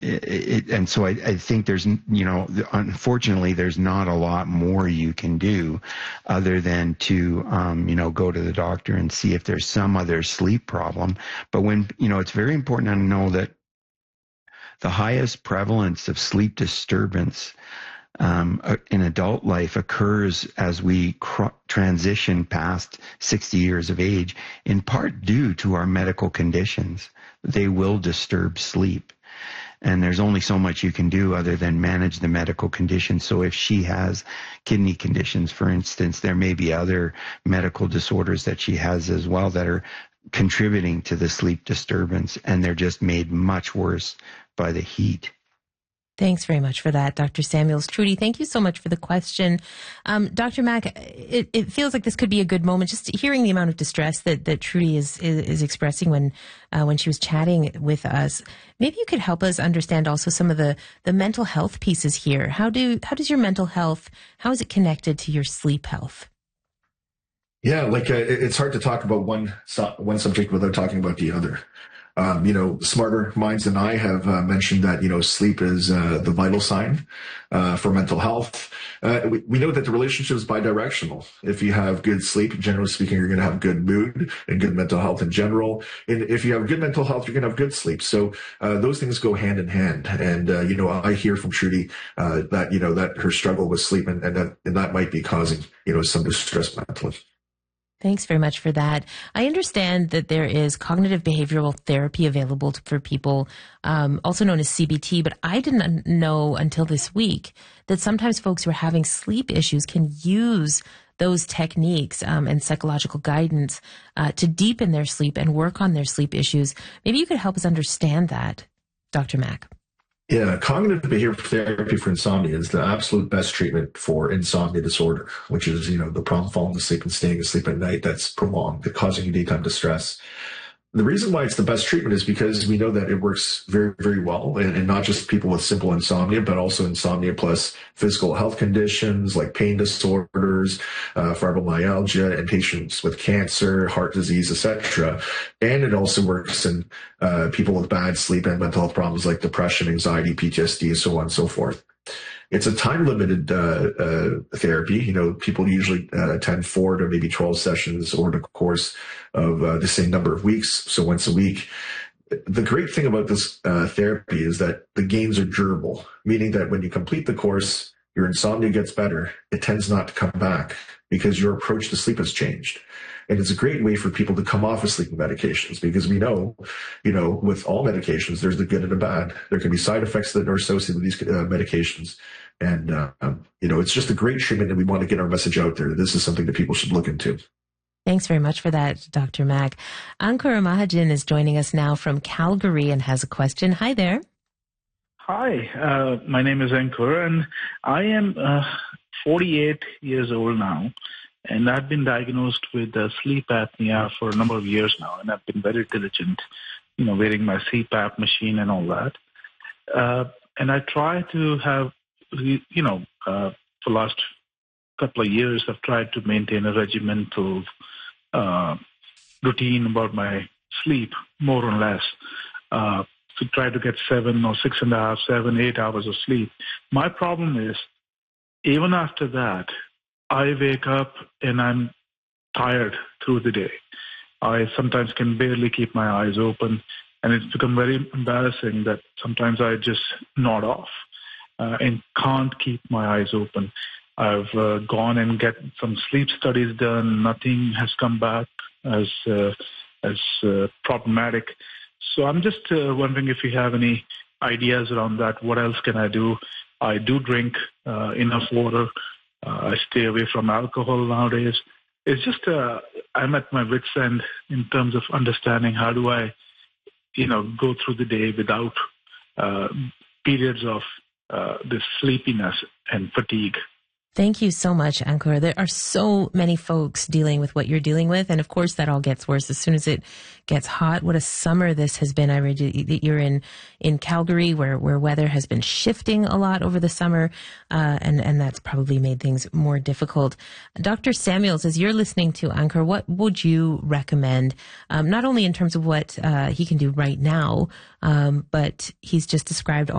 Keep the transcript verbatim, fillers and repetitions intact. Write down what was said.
It, it, and so I, I think there's, you know, unfortunately, there's not a lot more you can do other than to, um, you know, go to the doctor and see if there's some other sleep problem. But when, you know, it's very important to know that the highest prevalence of sleep disturbance um, in adult life occurs as we cr- transition past sixty years of age, in part due to our medical conditions. They will disturb sleep. And there's only so much you can do other than manage the medical condition. So if she has kidney conditions, for instance, there may be other medical disorders that she has as well that are contributing to the sleep disturbance, and they're just made much worse by the heat. Thanks very much for that, Doctor Samuels. Trudy, thank you so much for the question. Um, Doctor Mack, it, it feels like this could be a good moment, just hearing the amount of distress that, that Trudy is, is, is expressing when uh, when she was chatting with us. Maybe you could help us understand also some of the, the mental health pieces here. How do how does your mental health, how is it connected to your sleep health? Yeah, like uh, it's hard to talk about one one subject without talking about the other. Um, you know, smarter minds than I have uh, mentioned that, you know, sleep is uh, the vital sign uh, for mental health. Uh, we, we know that the relationship is bidirectional. If you have good sleep, generally speaking, you're going to have good mood and good mental health in general. And if you have good mental health, you're going to have good sleep. So uh, those things go hand in hand. And, uh, you know, I hear from Trudy uh, that, you know, that her struggle with sleep and, and, that, and that might be causing, you know, some distress mentally. Thanks very much for that. I understand that there is cognitive behavioral therapy available to, for people, um, also known as C B T, but I didn't know until this week that sometimes folks who are having sleep issues can use those techniques um, and psychological guidance uh, to deepen their sleep and work on their sleep issues. Maybe you could help us understand that, Doctor Mack. Yeah, cognitive behavioral therapy for insomnia is the absolute best treatment for insomnia disorder, which is, you know, the problem falling asleep and staying asleep at night that's prolonged, causing you daytime distress. The reason why it's the best treatment is because we know that it works very, very well, and, and not just people with simple insomnia, but also insomnia plus physical health conditions like pain disorders, uh, fibromyalgia, and patients with cancer, heart disease, et cetera. And it also works in uh, people with bad sleep and mental health problems like depression, anxiety, P T S D, so on and so forth. It's a time-limited uh, uh, therapy. You know, people usually uh, attend four to maybe twelve sessions over the course of uh, the same number of weeks, so once a week. The great thing about this uh, therapy is that the gains are durable, meaning that when you complete the course, your insomnia gets better. It tends not to come back because your approach to sleep has changed. And it's a great way for people to come off of sleeping medications because we know, you know, with all medications, there's the good and the bad. There can be side effects that are associated with these uh, medications. And, uh, um, you know, it's just a great treatment, and we want to get our message out there. This is something that people should look into. Thanks very much for that, Doctor Mack. Ankur Mahajan is joining us now from Calgary and has a question. Hi there. Hi, uh, my name is Ankur, and I am uh, forty-eight years old now, and I've been diagnosed with uh, sleep apnea for a number of years now, and I've been very diligent, you know, wearing my C PAP machine and all that. Uh, and I try to have, you know, uh, for the last couple of years, I've tried to maintain a regimental uh, routine about my sleep, more or less. Uh, to try to get seven or six and a half, seven, eight hours of sleep. My problem is, even after that, I wake up and I'm tired through the day. I sometimes can barely keep my eyes open, and it's become very embarrassing that sometimes I just nod off uh, and can't keep my eyes open. I've uh, gone and get some sleep studies done. Nothing has come back as uh, as uh, problematic. So I'm just uh, wondering if you have any ideas around that. What else can I do? I do drink uh, enough water. Uh, I stay away from alcohol nowadays. It's just uh, I'm at my wit's end in terms of understanding how do I, you know, go through the day without uh, periods of uh, this sleepiness and fatigue. Thank you so much, Ankur. There are so many folks dealing with what you're dealing with. And of course, that all gets worse as soon as it gets hot. What a summer this has been. I read that you're in, in Calgary where, where weather has been shifting a lot over the summer. Uh, and, and that's probably made things more difficult. Doctor Samuels, as you're listening to Ankur, what would you recommend? Um, not only in terms of what, uh, he can do right now, um, but he's just described